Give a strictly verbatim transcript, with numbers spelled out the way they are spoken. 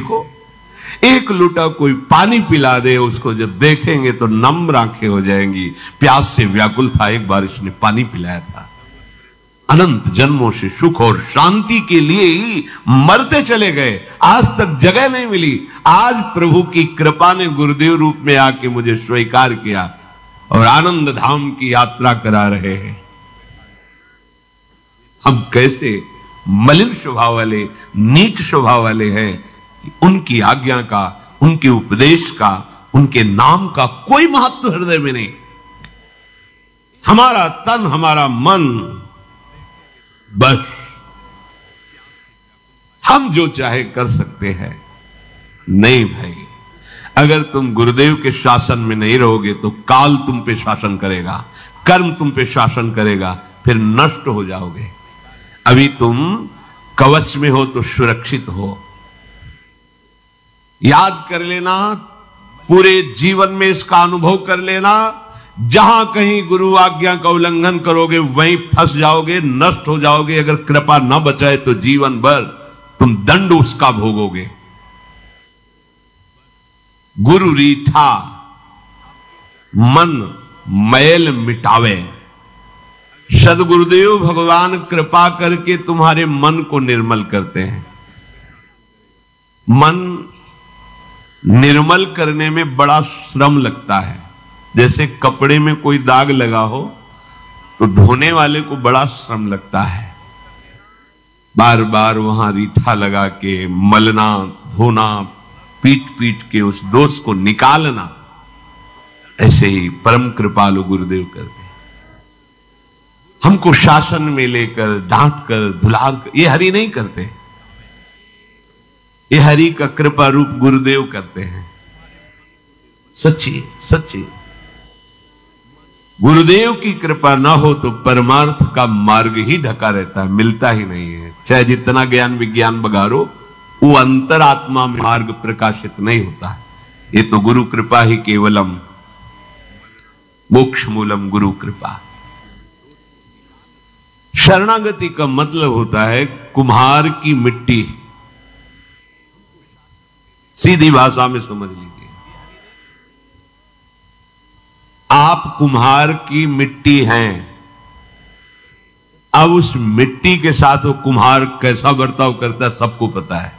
देखो, एक लुटा कोई पानी पिला दे, उसको जब देखेंगे तो नम्र आंखें हो जाएंगी। प्यास से व्याकुल था, एक बार इसने पानी पिलाया था। अनंत जन्मों से सुख और शांति के लिए ही मरते चले गए, आज तक जगह नहीं मिली। आज प्रभु की कृपा ने गुरुदेव रूप में आके मुझे स्वीकार किया और आनंद धाम की यात्रा करा रहे हैं। हम कैसे मलिन स्वभाव वाले, नीच स्वभाव वाले हैं कि उनकी आज्ञा का, उनके उपदेश का, उनके नाम का कोई महत्व हृदय में नहीं। हमारा तन, हमारा मन, बस हम जो चाहे कर सकते हैं। नहीं भाई, अगर तुम गुरुदेव के शासन में नहीं रहोगे तो काल तुम पे शासन करेगा, कर्म तुम पे शासन करेगा, फिर नष्ट हो जाओगे। अभी तुम कवच में हो तो सुरक्षित हो। याद कर लेना, पूरे जीवन में इसका अनुभव कर लेना, जहां कहीं गुरु आज्ञा का उल्लंघन करोगे वहीं फंस जाओगे, नष्ट हो जाओगे। अगर कृपा न बचाए तो जीवन भर तुम दंड उसका भोगोगे। गुरु रीठा मन मैल मिटावे। सदगुरुदेव भगवान कृपा करके तुम्हारे मन को निर्मल करते हैं। मन निर्मल करने में बड़ा श्रम लगता है। जैसे कपड़े में कोई दाग लगा हो तो धोने वाले को बड़ा श्रम लगता है, बार बार वहां रीठा लगा के मलना, धोना, पीट पीट के उस दोष को निकालना। ऐसे ही परम कृपालु गुरुदेव करते हैं। हमको शासन में लेकर, डांट कर, धुलार कर, ये हरि नहीं करते। ये हरि का कृपा रूप गुरुदेव करते हैं। सच्ची सच्ची गुरुदेव की कृपा ना हो तो परमार्थ का मार्ग ही ढका रहता है, मिलता ही नहीं है। चाहे जितना ज्ञान विज्ञान बघारो, वो अंतरात्मा में मार्ग प्रकाशित नहीं होता है। ये तो गुरु कृपा ही केवलम मोक्ष मूलम गुरु कृपा। शरणागति का मतलब होता है कुम्हार की मिट्टी। सीधी भाषा में समझ लीजिए, आप कुम्हार की मिट्टी हैं। अब उस मिट्टी के साथ वो कुम्हार कैसा बर्ताव करता है सबको पता है।